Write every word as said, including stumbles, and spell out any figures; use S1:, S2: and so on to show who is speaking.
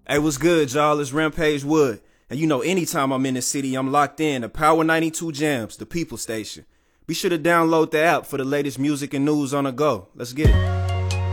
S1: Hey, what's good, y'all? It's Rampage Wood. And you know, anytime I'm in the city, I'm locked in to Power ninety-two Jams, the People Station. Be sure to download the app for the latest music and news on the go. Let's get it.